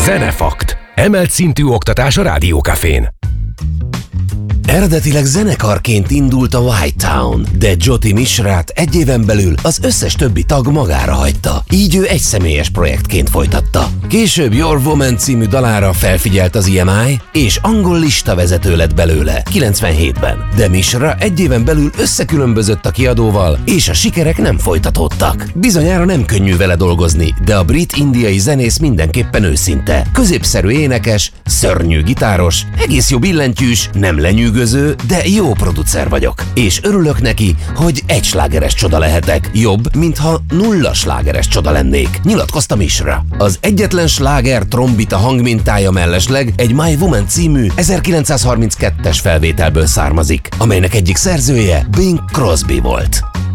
Zenefakt. Emelt szintű oktatás a Rádiókafén. Eredetileg zenekarként indult a White Town, de Jyoti Misrát egy éven belül az összes többi tag magára hagyta. Így ő egyszemélyes projektként folytatta. Később Your Woman című dalára felfigyelt az EMI, és angol listavezető lett belőle 97-ben. De Misra egy éven belül összekülönbözött a kiadóval, és a sikerek nem folytatódtak. Bizonyára nem könnyű vele dolgozni, de a brit-indiai zenész mindenképpen őszinte. Középszerű énekes, szörnyű gitáros, egész jó billentyűs, nem lenyűgöző, de jó producer vagyok. És örülök neki, hogy egy slágeres csoda lehetek. Jobb, mintha 0 slágeres csoda lennék, nyilatkozta Misra. Az egyetlen sláger trombita hangmintája mellesleg egy My Woman című 1932-es felvételből származik, amelynek egyik szerzője Bing Crosby volt.